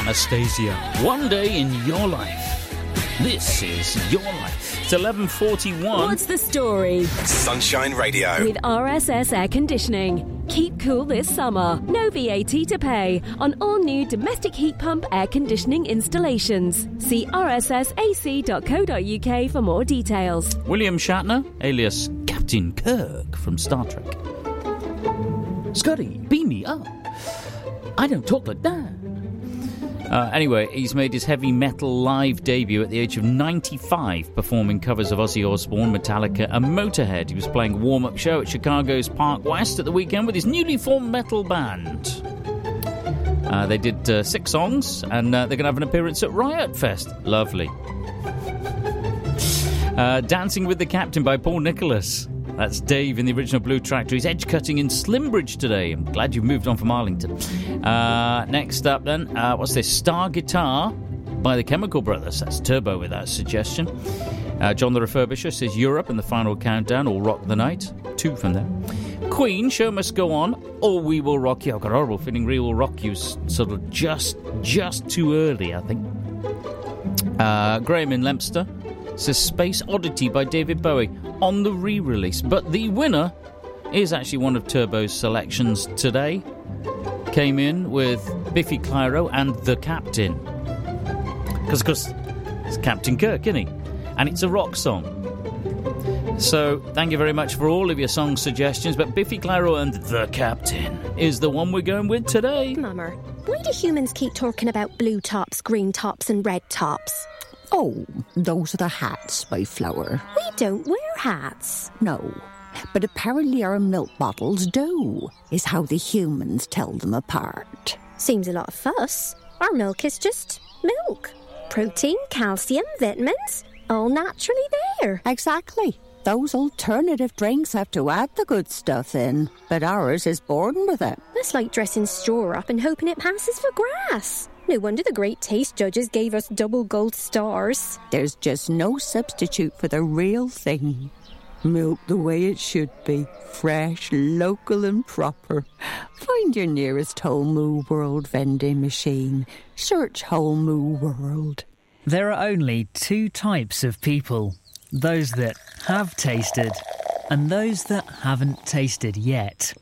Anastasia. One day in your life. This is Your Life. It's 11:41. What's the story? Sunshine Radio. With RSS Air Conditioning. Keep cool this summer. No VAT to pay on all new domestic heat pump air conditioning installations. See rssac.co.uk for more details. William Shatner, alias Captain Kirk from Star Trek. Scotty, beam me up. I don't talk like that. Anyway, he's made his heavy metal live debut at the age of 95, performing covers of Ozzy Osbourne, Metallica and Motorhead. He was playing a warm-up show at Chicago's Park West at the weekend with his newly formed metal band. They did 6 songs, and they're going to have an appearance at Riot Fest. Lovely. Dancing with the Captain by Paul Nicholas. That's Dave in the original Blue Tractor. He's edge-cutting in Slimbridge today. I'm glad you've moved on from Arlington. Next up, then, what's this? Star Guitar by the Chemical Brothers. That's Turbo with that suggestion. John the Refurbisher says Europe and the Final Countdown or Rock the Night. 2 from them. Queen, Show Must Go On, or We Will Rock You. I've got a horrible feeling We Will Rock You's sort of just too early, I think. Graham in Leinster says Space Oddity by David Bowie on the re-release. But the winner is actually one of Turbo's selections today. Came in with Biffy Clyro and The Captain. Because, of course, it's Captain Kirk, isn't he? And it's a rock song. So, thank you very much for all of your song suggestions. But Biffy Clyro and The Captain is the one we're going with today. Mummer, why do humans keep talking about blue tops, green tops and red tops? Oh, those are the hats by Flower. We don't wear hats. No, but apparently our milk bottles do, is how the humans tell them apart. Seems a lot of fuss. Our milk is just milk. Protein, calcium, vitamins, all naturally there. Exactly. Those alternative drinks have to add the good stuff in, but ours is born with it. That's like dressing straw up and hoping it passes for grass. No wonder the great taste judges gave us double gold stars. There's just no substitute for the real thing. Milk the way it should be. Fresh, local and proper. Find your nearest Whole Moo World vending machine. Search Whole Moo World. There are only 2 types of people. Those that have tasted and those that haven't tasted yet.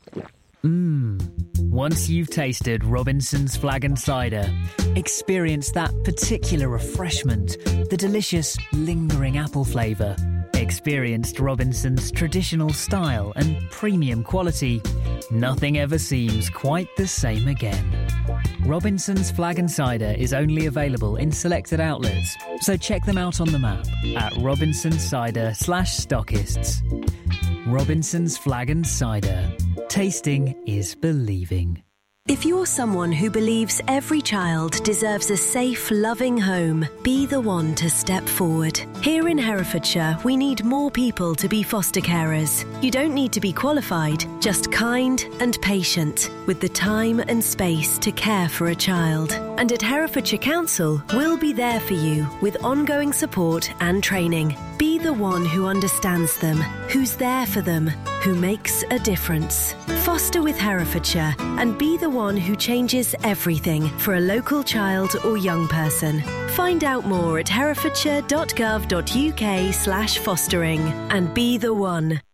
Once you've tasted Robinson's Flag and Cider, experience that particular refreshment, the delicious, lingering apple flavour. Experienced Robinson's traditional style and premium quality, nothing ever seems quite the same again. Robinson's Flag and Cider is only available in selected outlets, so check them out on the map at robinsoncider/stockists. Robinson's Flag and Cider. Tasting is believing. If you're someone who believes every child deserves a safe, loving home, be the one to step forward. Here in Herefordshire, we need more people to be foster carers. You don't need to be qualified, just kind and patient, with the time and space to care for a child. And at Herefordshire Council, we'll be there for you with ongoing support and training. Be the one who understands them, who's there for them, who makes a difference. Foster with Herefordshire and be the one who changes everything for a local child or young person. Find out more at herefordshire.gov.uk/fostering and be the one.